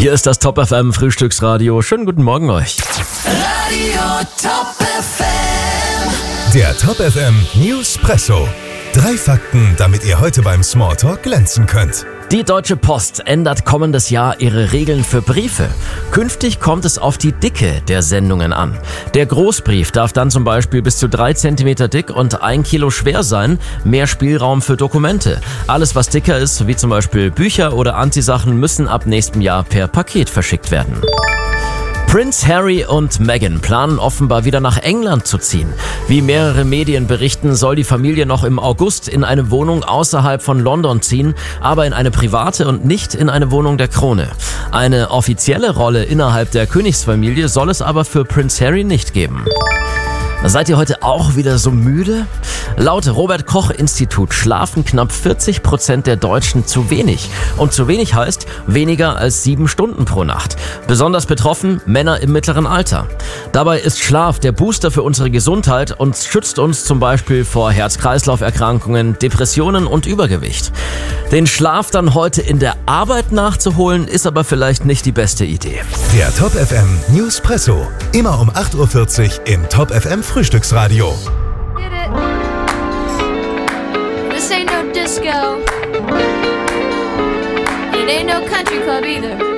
Hier ist das Top FM Frühstücksradio. Schönen guten Morgen euch. Radio Top FM. Der Top FM Newspresso. 3 Fakten, damit ihr heute beim Smalltalk glänzen könnt. Die Deutsche Post ändert kommendes Jahr ihre Regeln für Briefe. Künftig kommt es auf die Dicke der Sendungen an. Der Großbrief darf dann zum Beispiel bis zu 3 Zentimeter dick und 1 Kilo schwer sein. Mehr Spielraum für Dokumente. Alles, was dicker ist, wie zum Beispiel Bücher oder Anzisachen, müssen ab nächstem Jahr per Paket verschickt werden. Prince Harry und Meghan planen offenbar wieder nach England zu ziehen. Wie mehrere Medien berichten, soll die Familie noch im August in eine Wohnung außerhalb von London ziehen, aber in eine private und nicht in eine Wohnung der Krone. Eine offizielle Rolle innerhalb der Königsfamilie soll es aber für Prince Harry nicht geben. Seid ihr heute auch wieder so müde? Laut Robert-Koch-Institut schlafen knapp 40% der Deutschen zu wenig. Und zu wenig heißt weniger als 7 Stunden pro Nacht. Besonders betroffen Männer im mittleren Alter. Dabei ist Schlaf der Booster für unsere Gesundheit und schützt uns zum Beispiel vor Herz-Kreislauf-Erkrankungen, Depressionen und Übergewicht. Den Schlaf dann heute in der Arbeit nachzuholen, ist aber vielleicht nicht die beste Idee. Der Top FM Newspresso. Immer um 8.40 Uhr im Top FM Frühstücksradio. Get it? This ain't no disco. It ain't no country club either.